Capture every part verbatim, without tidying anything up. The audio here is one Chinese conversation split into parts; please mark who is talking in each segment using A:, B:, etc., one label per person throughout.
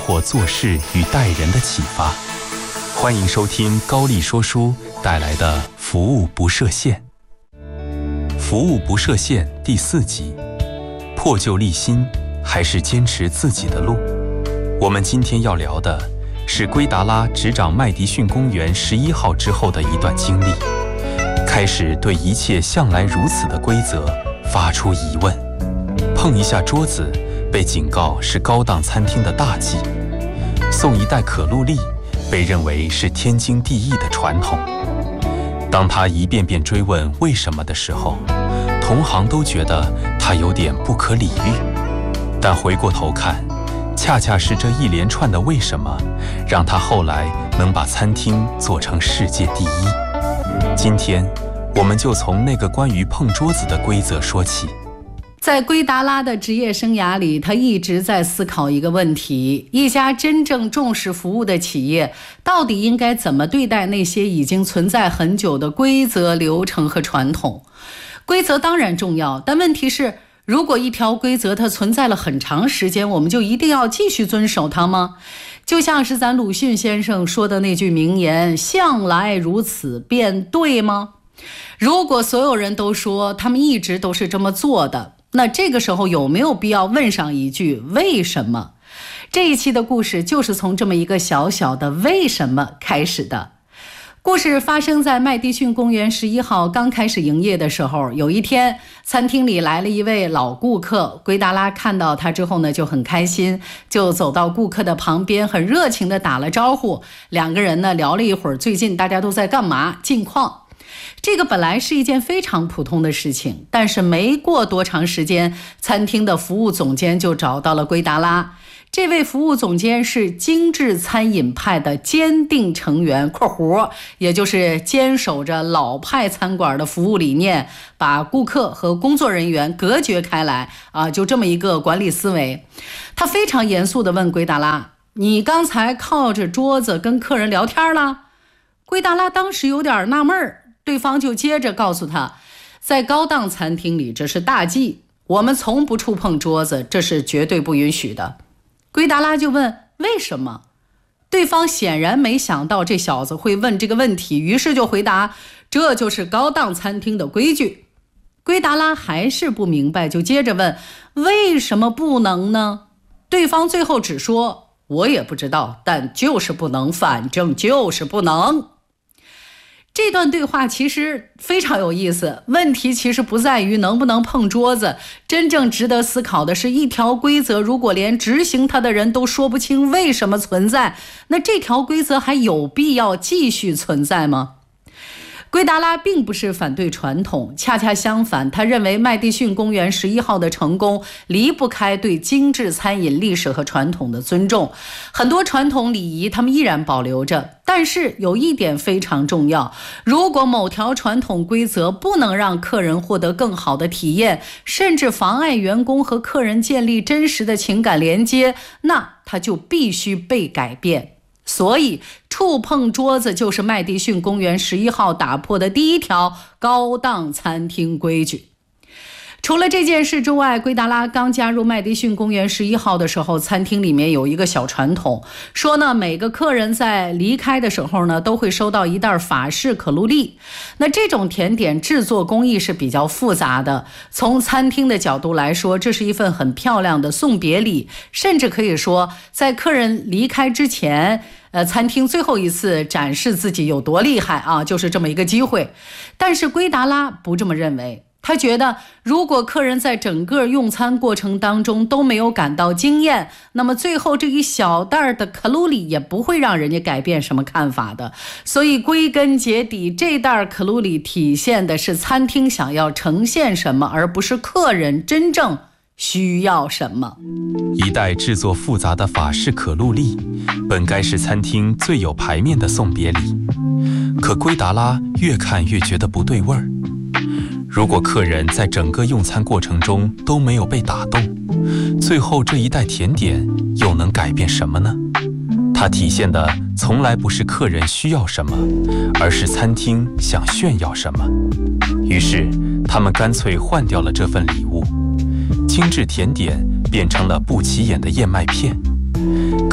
A: 活做事与待人的启发。欢迎收听高丽说书带来的服务不设限。服务不设限第四集，破旧立新还是坚持自己的路。我们今天要聊的是圭达拉执掌麦迪逊公园十一号之后的一段经历，开始对一切向来如此的规则发出疑问。碰一下桌子被警告是高档餐厅的大忌，送一袋可露丽被认为是天经地义的传统。当他一遍遍追问为什么的时候，同行都觉得他有点不可理喻。但回过头看，恰恰是这一连串的为什么，让他后来能把餐厅做成世界第一。今天我们就从那个关于碰桌子的规则说起。
B: 在圭达拉的职业生涯里，他一直在思考一个问题：一家真正重视服务的企业，到底应该怎么对待那些已经存在很久的规则、流程和传统？规则当然重要，但问题是，如果一条规则它存在了很长时间，我们就一定要继续遵守它吗？就像是咱鲁迅先生说的那句名言：向来如此，便对吗？如果所有人都说他们一直都是这么做的，那这个时候有没有必要问上一句为什么？这一期的故事就是从这么一个小小的为什么开始的。故事发生在麦迪逊公园十一号刚开始营业的时候，有一天餐厅里来了一位老顾客，圭达拉看到他之后呢就很开心，就走到顾客的旁边，很热情地打了招呼。两个人呢聊了一会儿最近大家都在干嘛，近况。这个本来是一件非常普通的事情，但是没过多长时间，餐厅的服务总监就找到了圭达拉。这位服务总监是精致餐饮派的坚定成员（括弧），也就是坚守着老派餐馆的服务理念，把顾客和工作人员隔绝开来啊，就这么一个管理思维。他非常严肃地问圭达拉：“你刚才靠着桌子跟客人聊天了？”圭达拉当时有点纳闷儿。对方就接着告诉他，在高档餐厅里这是大忌，我们从不触碰桌子，这是绝对不允许的。圭达拉就问为什么？对方显然没想到这小子会问这个问题，于是就回答，这就是高档餐厅的规矩。圭达拉还是不明白，就接着问为什么不能呢？对方最后只说，我也不知道，但就是不能，反正就是不能。这段对话其实非常有意思，问题其实不在于能不能碰桌子，真正值得思考的是，一条规则如果连执行它的人都说不清为什么存在，那这条规则还有必要继续存在吗？圭达拉并不是反对传统，恰恰相反，他认为麦迪逊公园十一号的成功离不开对精致餐饮历史和传统的尊重。很多传统礼仪他们依然保留着，但是有一点非常重要，如果某条传统规则不能让客人获得更好的体验，甚至妨碍员工和客人建立真实的情感连接，那它就必须被改变。所以触碰桌子就是麦迪逊公园十一号打破的第一条高档餐厅规矩。除了这件事之外，圭达拉刚加入麦迪逊公园十一号的时候，餐厅里面有一个小传统，说呢每个客人在离开的时候呢都会收到一袋法式可露丽。那这种甜点制作工艺是比较复杂的，从餐厅的角度来说，这是一份很漂亮的送别礼，甚至可以说在客人离开之前呃，餐厅最后一次展示自己有多厉害啊，就是这么一个机会。但是圭达拉不这么认为，他觉得如果客人在整个用餐过程当中都没有感到惊艳，那么最后这一小袋的可露丽也不会让人家改变什么看法的。所以归根结底，这袋可露丽体现的是餐厅想要呈现什么，而不是客人真正需要什么。
A: 一袋制作复杂的法式可露丽本该是餐厅最有排面的送别礼，可圭达拉越看越觉得不对味儿。如果客人在整个用餐过程中都没有被打动，最后这一袋甜点又能改变什么呢？它体现的从来不是客人需要什么，而是餐厅想炫耀什么。于是他们干脆换掉了这份礼物，精致甜点变成了不起眼的燕麦片。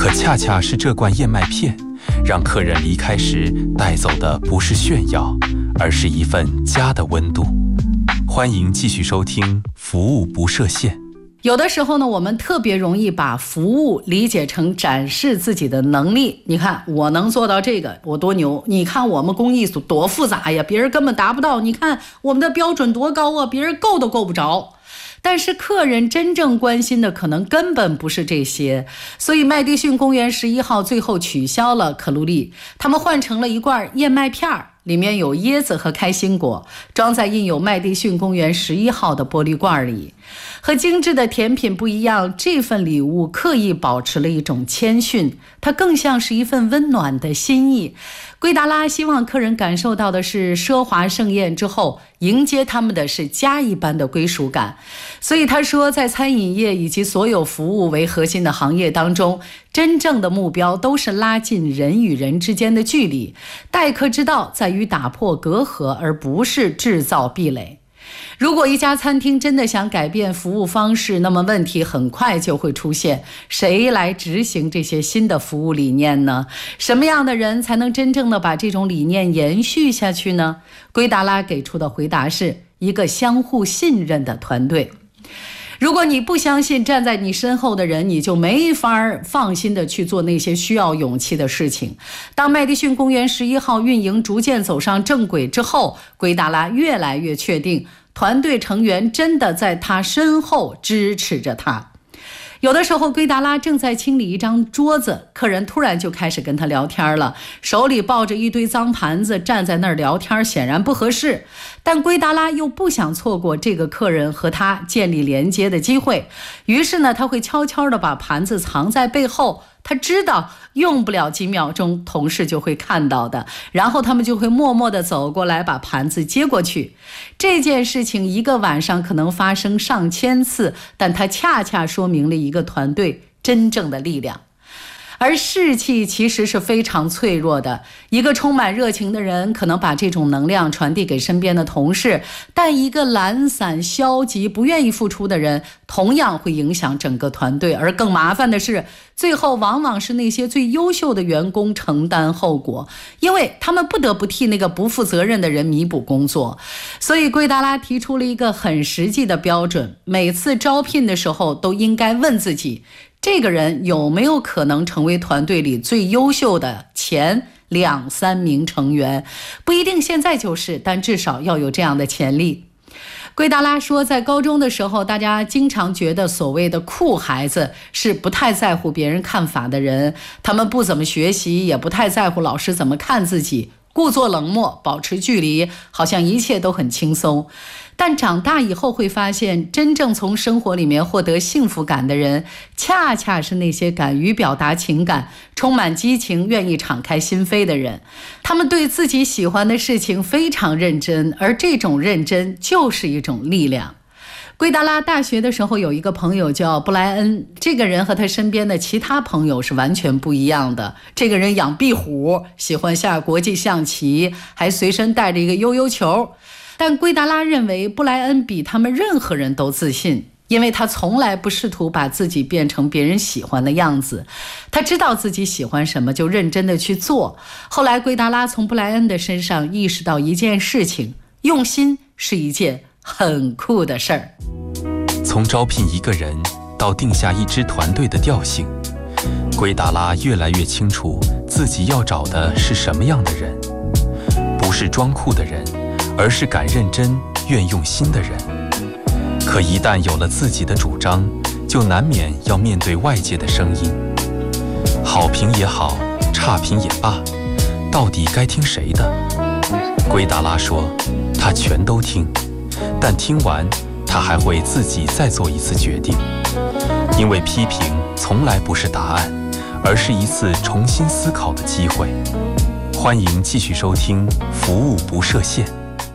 A: 可恰恰是这罐燕麦片，让客人离开时带走的不是炫耀，而是一份家的温度。欢迎继续收听服务不设限。
B: 有的时候呢，我们特别容易把服务理解成展示自己的能力。你看我能做到这个，我多牛，你看我们工艺多复杂呀，别人根本达不到，你看我们的标准多高啊，别人够都够不着。但是客人真正关心的可能根本不是这些，所以麦迪逊公园十一号最后取消了可露丽，他们换成了一罐燕麦片儿，里面有椰子和开心果，装在印有麦迪逊公园十一号的玻璃罐里。和精致的甜品不一样，这份礼物刻意保持了一种谦逊，它更像是一份温暖的心意。圭达拉希望客人感受到的是奢华盛宴之后迎接他们的是家一般的归属感。所以他说，在餐饮业以及所有服务为核心的行业当中，真正的目标都是拉近人与人之间的距离，待客之道在于打破隔阂，而不是制造壁垒。如果一家餐厅真的想改变服务方式，那么问题很快就会出现，谁来执行这些新的服务理念呢？什么样的人才能真正的把这种理念延续下去呢？圭达拉给出的回答是一个相互信任的团队。如果你不相信站在你身后的人，你就没法放心的去做那些需要勇气的事情。当麦迪逊公园十一号运营逐渐走上正轨之后，圭达拉越来越确定团队成员真的在他身后支持着他。有的时候圭达拉正在清理一张桌子，客人突然就开始跟他聊天了，手里抱着一堆脏盘子站在那儿聊天，显然不合适。但圭达拉又不想错过这个客人和他建立连接的机会，于是呢，他会悄悄地把盘子藏在背后，他知道用不了几秒钟同事就会看到的，然后他们就会默默地走过来把盘子接过去。这件事情一个晚上可能发生上千次，但它恰恰说明了一个团队真正的力量。而士气其实是非常脆弱的，一个充满热情的人可能把这种能量传递给身边的同事，但一个懒散、消极、不愿意付出的人同样会影响整个团队。而更麻烦的是，最后往往是那些最优秀的员工承担后果，因为他们不得不替那个不负责任的人弥补工作。所以圭达拉提出了一个很实际的标准，每次招聘的时候都应该问自己，这个人有没有可能成为团队里最优秀的前两三名成员？不一定现在就是，但至少要有这样的潜力。圭达拉说，在高中的时候，大家经常觉得所谓的酷孩子是不太在乎别人看法的人，他们不怎么学习，也不太在乎老师怎么看自己，故作冷漠，保持距离，好像一切都很轻松。但长大以后会发现，真正从生活里面获得幸福感的人，恰恰是那些敢于表达情感、充满激情、愿意敞开心扉的人。他们对自己喜欢的事情非常认真，而这种认真就是一种力量。圭达拉大学的时候有一个朋友叫布莱恩，这个人和他身边的其他朋友是完全不一样的。这个人养壁虎，喜欢下国际象棋，还随身带着一个悠悠球。但圭达拉认为布莱恩比他们任何人都自信，因为他从来不试图把自己变成别人喜欢的样子，他知道自己喜欢什么就认真的去做。后来圭达拉从布莱恩的身上意识到一件事情，用心是一件很酷的事儿。
A: 从招聘一个人到定下一支团队的调性，圭达拉越来越清楚自己要找的是什么样的人，不是装酷的人，而是敢认真、愿用心的人。可一旦有了自己的主张，就难免要面对外界的声音。好评也好，差评也罢，到底该听谁的？圭达拉说，他全都听，但听完，他还会自己再做一次决定。因为批评从来不是答案，而是一次重新思考的机会。欢迎继续收听《服务不设限》。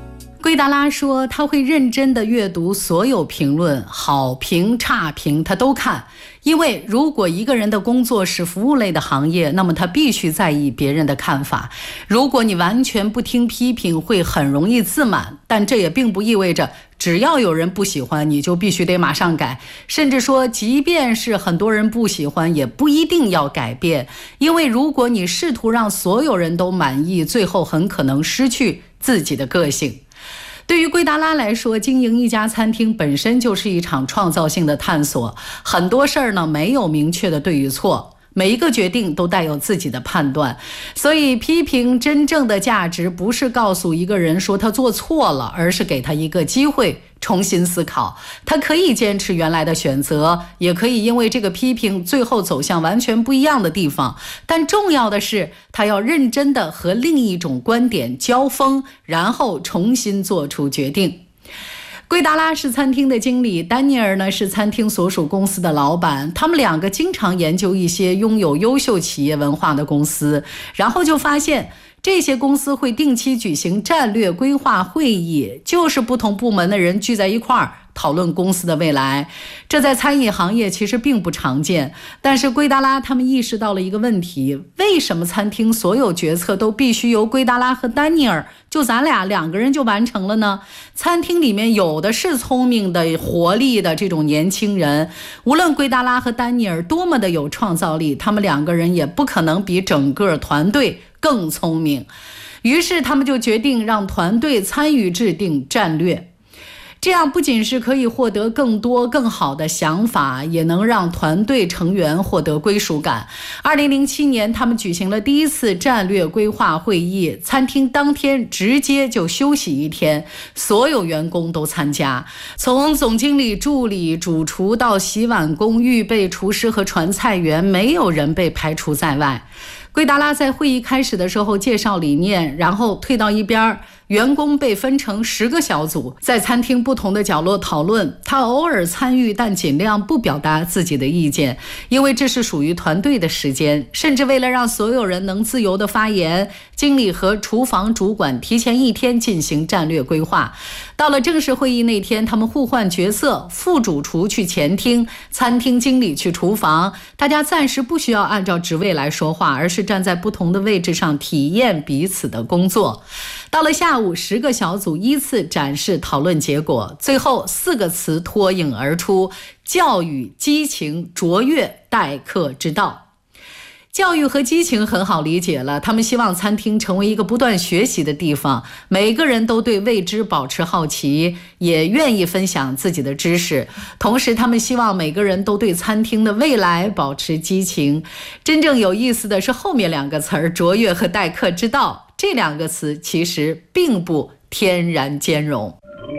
B: 圭达拉说，他会认真地阅读所有评论，好评差评他都看，因为如果一个人的工作是服务类的行业，那么他必须在意别人的看法。如果你完全不听批评，会很容易自满，但这也并不意味着只要有人不喜欢你就必须得马上改，甚至说即便是很多人不喜欢也不一定要改变，因为如果你试图让所有人都满意，最后很可能失去自己的个性。对于圭达拉来说，经营一家餐厅本身就是一场创造性的探索，很多事儿呢没有明确的对与错，每一个决定都带有自己的判断，所以批评真正的价值不是告诉一个人说他做错了，而是给他一个机会重新思考。他可以坚持原来的选择，也可以因为这个批评最后走向完全不一样的地方，但重要的是他要认真的和另一种观点交锋，然后重新做出决定。圭达拉是餐厅的经理，丹尼尔呢是餐厅所属公司的老板，他们两个经常研究一些拥有优秀企业文化的公司，然后就发现这些公司会定期举行战略规划会议，就是不同部门的人聚在一块儿讨论公司的未来。这在餐饮行业其实并不常见，但是圭达拉他们意识到了一个问题，为什么餐厅所有决策都必须由圭达拉和丹尼尔就咱俩两个人就完成了呢？餐厅里面有的是聪明的活力的这种年轻人，无论圭达拉和丹尼尔多么的有创造力，他们两个人也不可能比整个团队更聪明。于是他们就决定让团队参与制定战略，这样不仅是可以获得更多更好的想法，也能让团队成员获得归属感。二零零七年他们举行了第一次战略规划会议，餐厅当天直接就休息一天，所有员工都参加，从总经理助理、主厨到洗碗工、预备厨师和传菜员，没有人被排除在外。圭达拉在会议开始的时候介绍理念，然后退到一边，员工被分成十个小组，在餐厅不同的角落讨论。他偶尔参与，但尽量不表达自己的意见，因为这是属于团队的时间。甚至为了让所有人能自由的发言，经理和厨房主管提前一天进行战略规划。到了正式会议那天，他们互换角色，副主厨去前厅，餐厅经理去厨房，大家暂时不需要按照职位来说话，而是站在不同的位置上体验彼此的工作。到了下午，十个小组依次展示讨论结果，最后四个词脱颖而出：教育、激情、卓越、待客之道。教育和激情很好理解了，他们希望餐厅成为一个不断学习的地方，每个人都对未知保持好奇，也愿意分享自己的知识。同时他们希望每个人都对餐厅的未来保持激情。真正有意思的是后面两个词儿，卓越和待客之道，这两个词其实并不天然兼容。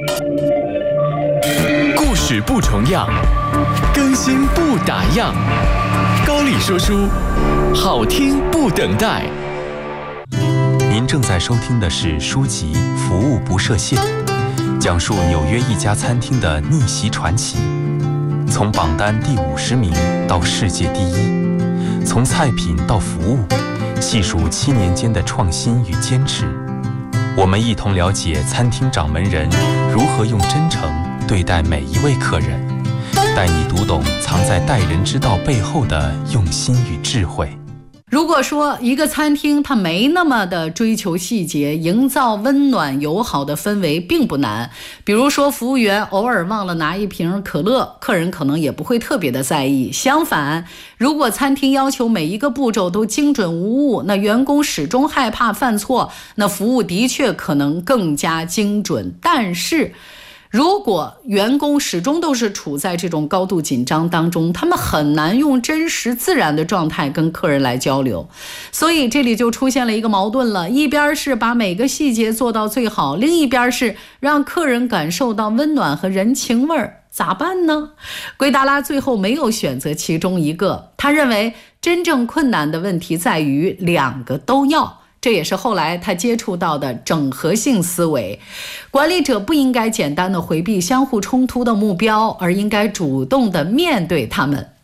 C: 故事不重样，更新不打烊，高丽说书，好听不等待。
A: 您正在收听的是书籍《服务不设限》，讲述纽约一家餐厅的逆袭传奇，从榜单第五十名到世界第一，从菜品到服务，细数七年间的创新与坚持。我们一同了解餐厅掌门人如何用真诚对待每一位客人，带你读懂藏在待人之道背后的用心与智慧。
B: 如果说一个餐厅它没那么的追求细节，营造温暖友好的氛围并不难。比如说服务员偶尔忘了拿一瓶可乐，客人可能也不会特别的在意。相反，如果餐厅要求每一个步骤都精准无误，那员工始终害怕犯错，那服务的确可能更加精准。但是如果员工始终都是处在这种高度紧张当中，他们很难用真实自然的状态跟客人来交流。所以这里就出现了一个矛盾了，一边是把每个细节做到最好，另一边是让客人感受到温暖和人情味儿，咋办呢？圭达拉最后没有选择其中一个，他认为真正困难的问题在于两个都要。这也是后来他接触到的整合性思维。管理者不应该简单的回避相互冲突的目标，而应该主动的面对他们。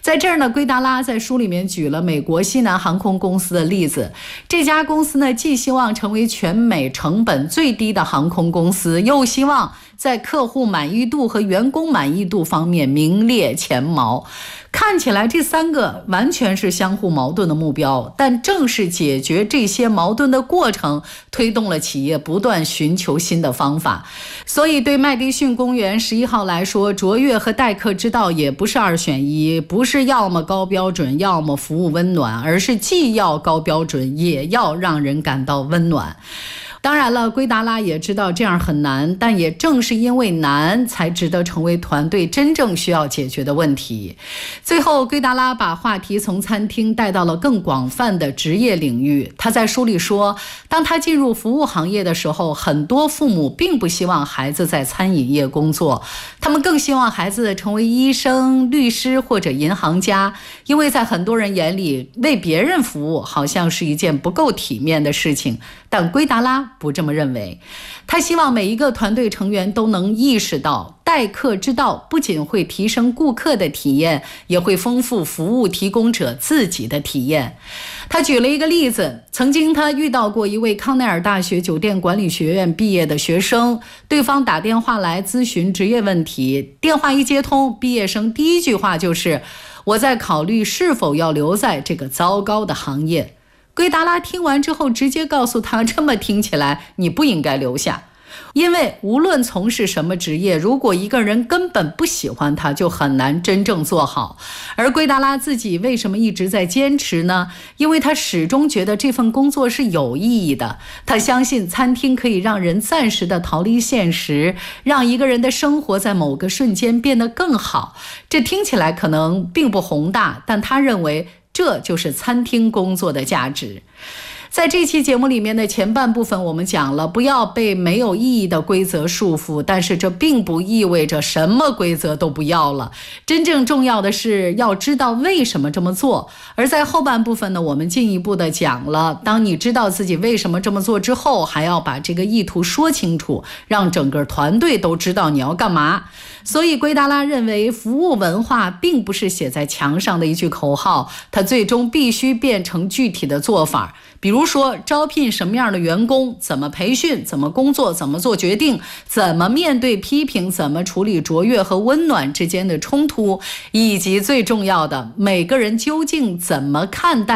B: 在这儿呢，圭达拉在书里面举了美国西南航空公司的例子。这家公司呢，既希望成为全美成本最低的航空公司，又希望在客户满意度和员工满意度方面名列前茅。看起来这三个完全是相互矛盾的目标，但正是解决这些矛盾的过程，推动了企业不断寻求新的方法。所以对麦迪逊公园十一号来说，卓越和待客之道也不是二选一，不是要么高标准，要么服务温暖，而是既要高标准，也要让人感到温暖。当然了，圭达拉也知道这样很难，但也正是因为难，才值得成为团队真正需要解决的问题。最后，圭达拉把话题从餐厅带到了更广泛的职业领域。他在书里说，当他进入服务行业的时候，很多父母并不希望孩子在餐饮业工作，他们更希望孩子成为医生、律师或者银行家，因为在很多人眼里，为别人服务好像是一件不够体面的事情。但圭达拉不这么认为，他希望每一个团队成员都能意识到，待客之道不仅会提升顾客的体验，也会丰富服务提供者自己的体验。他举了一个例子，曾经他遇到过一位康奈尔大学酒店管理学院毕业的学生，对方打电话来咨询职业问题，电话一接通，毕业生第一句话就是：我在考虑是否要留在这个糟糕的行业。圭达拉听完之后直接告诉他，这么听起来你不应该留下。因为无论从事什么职业，如果一个人根本不喜欢它，就很难真正做好。而圭达拉自己为什么一直在坚持呢？因为他始终觉得这份工作是有意义的。他相信餐厅可以让人暂时的逃离现实，让一个人的生活在某个瞬间变得更好。这听起来可能并不宏大，但他认为这就是餐厅工作的价值。在这期节目里面的前半部分，我们讲了不要被没有意义的规则束缚，但是这并不意味着什么规则都不要了。真正重要的是要知道为什么这么做。而在后半部分呢，我们进一步的讲了，当你知道自己为什么这么做之后，还要把这个意图说清楚，让整个团队都知道你要干嘛。所以圭达拉认为，服务文化并不是写在墙上的一句口号，它最终必须变成具体的做法。比如说招聘什么样的员工，怎么培训，怎么工作，怎么做决定，怎么面对批评，怎么处理卓越和温暖之间的冲突，以及最重要的，每个人究竟怎么看待